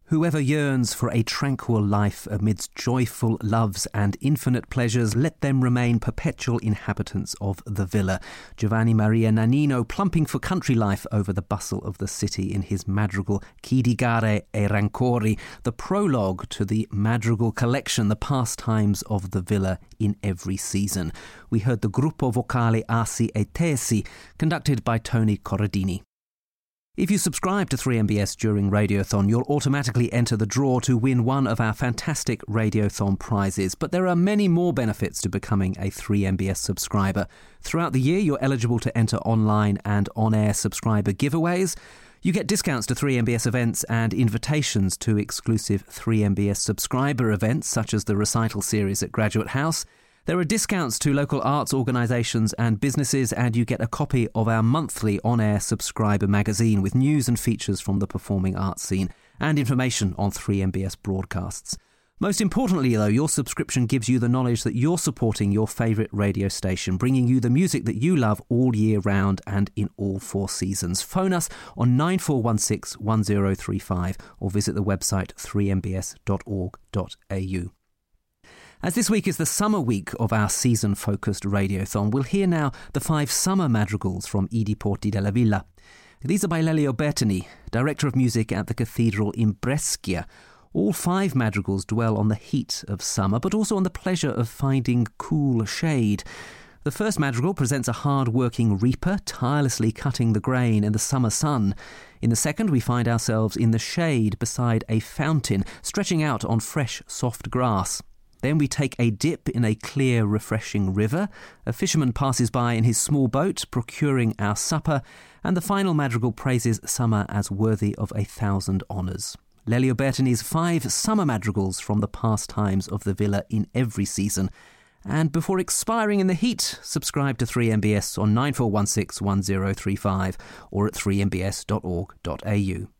Whoever yearns for a tranquil life amidst joyful loves and infinite pleasures, let them remain perpetual inhabitants of the villa. Giovanni Maria Nannino plumping for country life over the bustle of the city in his madrigal Chi di gare e rancori, the prologue to the madrigal collection, the pastimes of the villa in every season. We heard the Gruppo Vocale Asi e Tesi, conducted by Tony Corradini. If you subscribe to 3MBS during Radiothon, you'll automatically enter the draw to win one of our fantastic Radiothon prizes. But there are many more benefits to becoming a 3MBS subscriber. Throughout the year, you're eligible to enter online and on-air subscriber giveaways. You get discounts to 3MBS events and invitations to exclusive 3MBS subscriber events, such as the recital series at Graduate House. There are discounts to local arts organisations and businesses, and you get a copy of our monthly on-air subscriber magazine with news and features from the performing arts scene and information on 3MBS broadcasts. Most importantly, though, your subscription gives you the knowledge that you're supporting your favourite radio station, bringing you the music that you love all year round and in all 4 seasons. Phone us on 9416 1035 or visit the website 3mbs.org.au. As this week is the summer week of our season-focused Radiothon, we'll hear now the 5 summer madrigals from I Diporti della Villa. These are by Lelio Bertoni, Director of Music at the Cathedral in Brescia. All 5 madrigals dwell on the heat of summer, but also on the pleasure of finding cool shade. The first madrigal presents a hard-working reaper, tirelessly cutting the grain in the summer sun. In the second, we find ourselves in the shade beside a fountain, stretching out on fresh, soft grass. Then we take a dip in a clear, refreshing river. A fisherman passes by in his small boat, procuring our supper. And the final madrigal praises summer as worthy of 1,000 honours. Lelio Bertoni's 5 summer madrigals from the pastimes of the villa in every season. And before expiring in the heat, subscribe to 3MBS on 9416 1035 or at 3mbs.org.au.